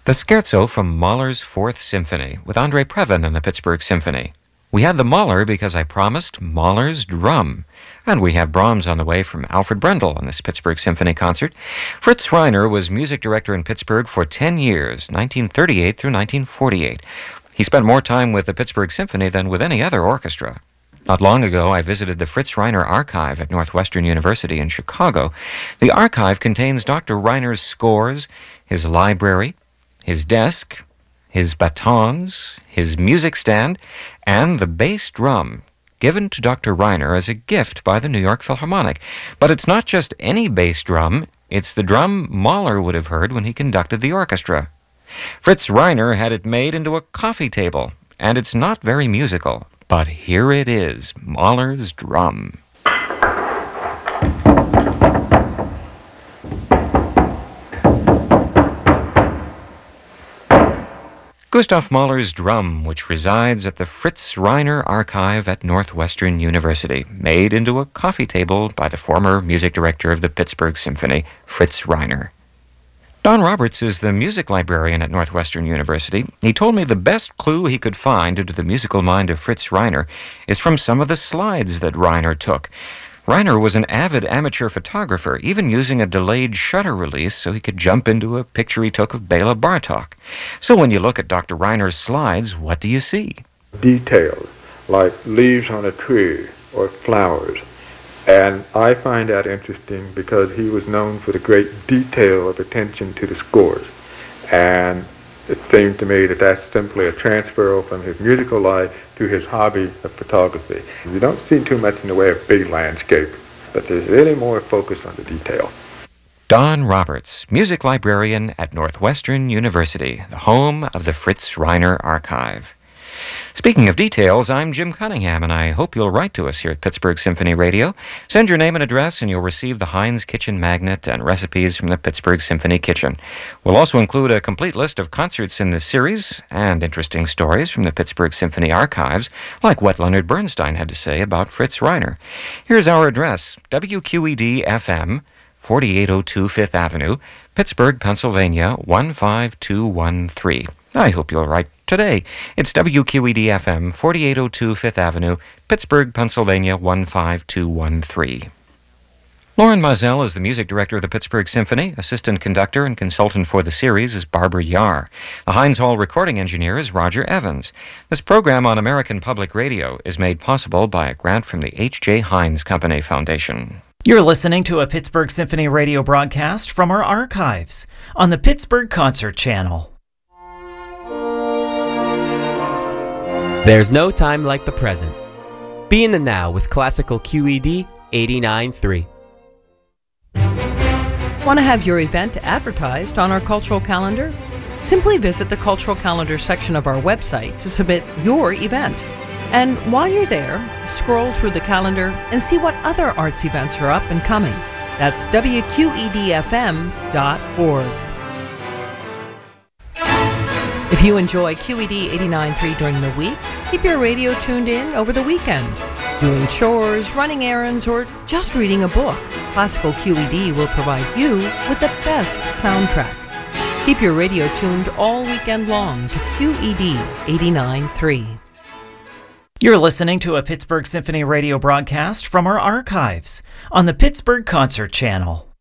The Scherzo from Mahler's Fourth Symphony with Andrei Previn and the Pittsburgh Symphony. We had the Mahler because I promised Mahler's Drum. And we have Brahms on the way from Alfred Brendel in this Pittsburgh Symphony concert. Fritz Reiner was music director in Pittsburgh for 10 years, 1938 through 1948. He spent more time with the Pittsburgh Symphony than with any other orchestra. Not long ago, I visited the Fritz Reiner Archive at Northwestern University in Chicago. The archive contains Dr. Reiner's scores, his library, his desk, his batons, his music stand, and the bass drum given to Dr. Reiner as a gift by the New York Philharmonic. But it's not just any bass drum, it's the drum Mahler would have heard when he conducted the orchestra. Fritz Reiner had it made into a coffee table, and it's not very musical, but here it is, Mahler's Drum. Gustav Mahler's Drum, which resides at the Fritz Reiner Archive at Northwestern University, made into a coffee table by the former music director of the Pittsburgh Symphony, Fritz Reiner. Don Roberts is the music librarian at Northwestern University. He told me the best clue he could find into the musical mind of Fritz Reiner is from some of the slides that Reiner took. Reiner was an avid amateur photographer, even using a delayed shutter release so he could jump into a picture he took of Bela Bartok. So when you look at Dr. Reiner's slides, what do you see? Details, like leaves on a tree or flowers. And I find that interesting because he was known for the great detail of attention to the scores. And it seemed to me that that's simply a transfer from his musical life to his hobby of photography. You don't see too much in the way of big landscape, but there's really more focus on the detail. Don Roberts, music librarian at Northwestern University, the home of the Fritz Reiner Archive. Speaking of details, I'm Jim Cunningham, and I hope you'll write to us here at Pittsburgh Symphony Radio. Send your name and address, and you'll receive the Heinz Kitchen Magnet and recipes from the Pittsburgh Symphony Kitchen. We'll also include a complete list of concerts in this series and interesting stories from the Pittsburgh Symphony archives, like what Leonard Bernstein had to say about Fritz Reiner. Here's our address, WQED-FM, 4802 Fifth Avenue, Pittsburgh, Pennsylvania, 15213. I hope you'll write today. It's WQED-FM, 4802 Fifth Avenue, Pittsburgh, Pennsylvania, 15213. Lauren Mazel is the music director of the Pittsburgh Symphony. Assistant conductor and consultant for the series is Barbara Yar. The Heinz Hall recording engineer is Roger Evans. This program on American Public Radio is made possible by a grant from the H.J. Heinz Company Foundation. You're listening to a Pittsburgh Symphony radio broadcast from our archives on the Pittsburgh Concert Channel. There's no time like the present. Be in the now with Classical QED 89.3. Want to have your event advertised on our cultural calendar? Simply visit the cultural calendar section of our website to submit your event. And while you're there, scroll through the calendar and see what other arts events are up and coming. That's WQEDFM.org. If you enjoy QED 89.3 during the week, keep your radio tuned in over the weekend. Doing chores, running errands, or just reading a book, Classical QED will provide you with the best soundtrack. Keep your radio tuned all weekend long to QED 89.3. You're listening to a Pittsburgh Symphony radio broadcast from our archives on the Pittsburgh Concert Channel.